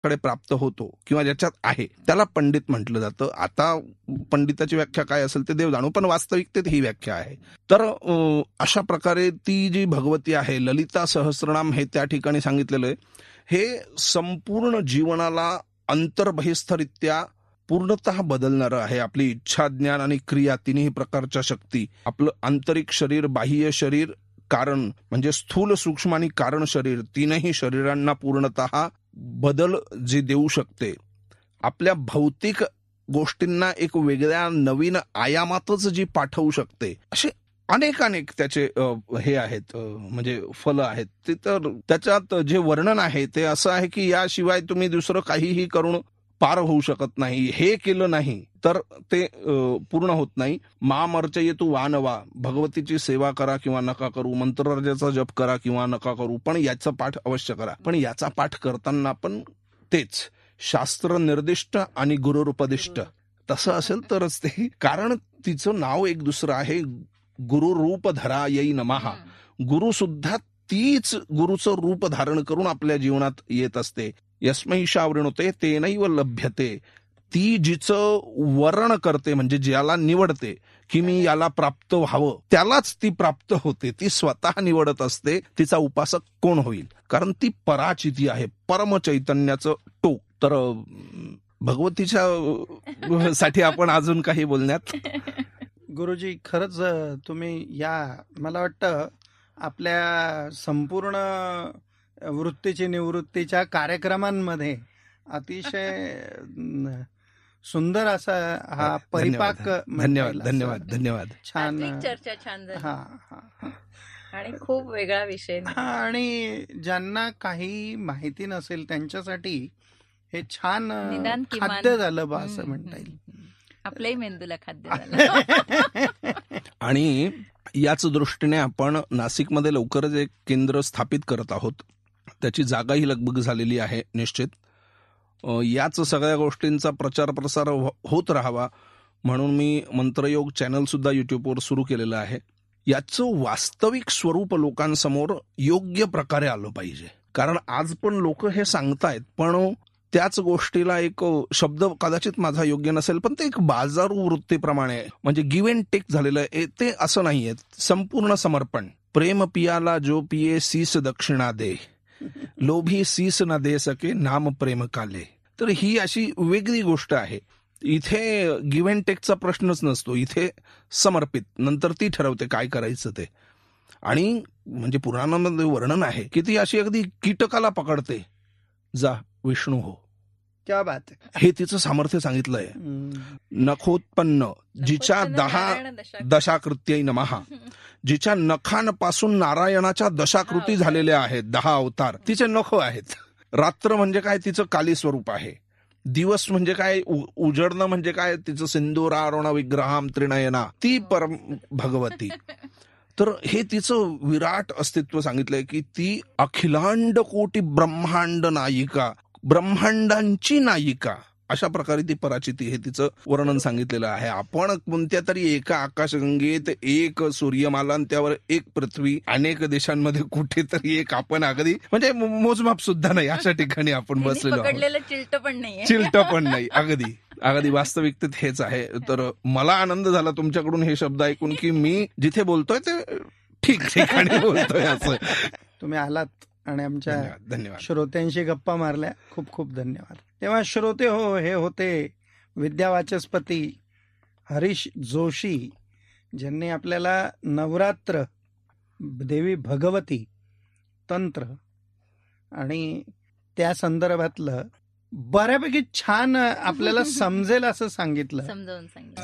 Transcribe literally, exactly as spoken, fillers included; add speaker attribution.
Speaker 1: कडे प्राप्त होतो किंवा ज्याच्यात आहे त्याला पंडित म्हटलं जातं. आता पंडिताची व्याख्या काय असेल ते देव जाणू, पण वास्तविकतेत ही व्याख्या आहे. तर अशा प्रकारे ती जी भगवती आहे, ललिता सहस्रनाम हे त्या ठिकाणी सांगितलेलं आहे, हे संपूर्ण जीवनाला अंतर्बहिस्थरित्या पूर्णतः बदलणारं आहे. आपली इच्छा, ज्ञान आणि क्रिया तिन्ही प्रकारच्या शक्ती, आपलं आंतरिक शरीर, बाह्य शरीर, कारण म्हणजे स्थूल, सूक्ष्म आणि कारण शरीर, तीनही शरीरांना पूर्णतः बदल जे देऊ शकते. आपल्या भौतिक गोष्टींना एक वेगळ्या नवीन आयामातच जी पाठवू शकते. असे अनेक अनेक त्याचे हे आहेत, म्हणजे फल आहेत. ते तर त्याच्यात जे वर्णन आहे ते असं आहे की याशिवाय तुम्ही दुसरं काहीही करून पार होऊ शकत नाही. हे केलं नाही तर ते पूर्ण होत नाही. मामर्चये तू वा नवा, भगवतीची सेवा करा किंवा नका करू, मंत्रराजाचा जप करा किंवा नका करू, पण याचा पाठ अवश्य करा. पण याचा पाठ करताना पण तेच शास्त्र निर्दिष्ट आणि गुरुरूपदिष्ट तसं असेल तरच ते. कारण तिचं नाव एक दुसरं आहे, गुरुरूप धरा येई नमहा. गुरु सुद्धा तीच गुरुचं रूप धारण करून आपल्या जीवनात येत असते. यस्मै शावृणुते तेनैव लभ्यते. ती जिचं वर्ण करते, म्हणजे ज्याला निवडते की मी याला प्राप्त व्हावं, त्यालाच ती प्राप्त होते. ती स्वतः निवडत असते तिचा उपासक कोण होईल, कारण ती पराचिती आहे, परम चैतन्याचं टोक. तर भगवतीच्या साठी आपण अजून काही बोलण्यात.
Speaker 2: गुरुजी, खरंच तुम्ही या मला वाटतं आपल्या संपूर्ण वृत्तीची निवृत्तीच्या कार्यक्रमांमध्ये अतिशय सुंदर असा हा परिपाक.
Speaker 1: धन्यवाद धन्यवाद धन्यवाद.
Speaker 3: छान चर्चा, छान झाली.
Speaker 2: हा हा
Speaker 3: आणि खूप वेगळा विषय.
Speaker 2: आणि ज्यांना काही माहिती नसेल त्यांच्यासाठी हे छान खाद्य झालं बा असं म्हणता येईल.
Speaker 3: आपल्याही मेंदूला खाद्य झालं.
Speaker 1: आणि याच दृष्टीने आपण नाशिकमध्ये लवकरच एक केंद्र स्थापित करत आहोत. त्याची जागाही लगबग झालेली आहे निश्चित. याच सगळ्या गोष्टींचा प्रचार प्रसार होत राहावा म्हणून मी मंत्रयोग चॅनल सुद्धा युट्यूबवर सुरू केलेलं आहे. याचं वास्तविक स्वरूप लोकांसमोर योग्य प्रकारे आलं पाहिजे. कारण आज पण लोक हे सांगतायत, पण त्याच गोष्टीला एक शब्द कदाचित माझा योग्य नसेल, पण ते एक बाजारू वृत्तीप्रमाणे, म्हणजे गिव्ह अँड टेक झालेलं आहे. ते असं नाहीये. संपूर्ण समर्पण. प्रेम पियाला जो पिये शीस दक्षिणा दे, लोभी शीस न दे सके नाम प्रेम काले. तर ही अशी वेगळी गोष्ट आहे. इथे गिव्ह अँड टेकचा प्रश्नच नसतो. इथे समर्पित, नंतर ती ठरवते काय करायचं ते. आणि म्हणजे पुराणामध्ये वर्णन आहे की ती अशी अगदी कीटकाला पकडते, जा विष्णू हो.
Speaker 2: क्या बात.
Speaker 1: हे तिचं सामर्थ्य सांगितलंय. नखोत्पन्न, जिच्या दहा दशाकृत्यै नमः, जिच्या नखांपासून नारायणाच्या दशाकृती झालेल्या आहेत, दहा अवतार तिचे नख आहेत. रात्र म्हणजे काय, तिचं काली स्वरूप आहे. दिवस म्हणजे काय, उजडणं म्हणजे काय, तिचं सिंधुरारुण विग्रहाम त्रिनयना, ती परम भगवती. तर हे तिचं विराट अस्तित्व सांगितलंय की ती अखिलांड कोटी ब्रह्मांड नायिका, ब्रह्मांडांची नायिका, अशा प्रकारे ती पराचिती हे तिचं वर्णन सांगितलेलं आहे. आपण कोणत्या तरी एका आकाशगंगेत एक सूर्यमाला, त्यावर एक पृथ्वी, अनेक देशांमध्ये कुठेतरी एक आपण अगदी म्हणजे मोजमाप सुद्धा नाही अशा ठिकाणी आपण बसलेलो आहोत.
Speaker 3: चिलट पण नाही
Speaker 1: चिलट पण नाही अगदी अगदी वास्तविकतेत हेच आहे. तर मला आनंद झाला तुमच्याकडून हे शब्द ऐकून की मी जिथे बोलतोय ते ठीक ठिकाणी बोलतोय असं.
Speaker 2: तुम्ही आलात आणि आमच्या
Speaker 1: धन्यवाद
Speaker 2: श्रोत्यांशी गप्पा मारल्या. खूप खूप धन्यवाद. तेव्हा श्रोते हो, हे होते विद्यावाचस्पती हरीश जोशी, ज्यांनी आपल्याला नवरात्र, देवी भगवती, तंत्र आणि त्या संदर्भातलं बऱ्यापैकी छान आपल्याला समजेल असं सांगितलं,
Speaker 3: समजावून सांगितलं.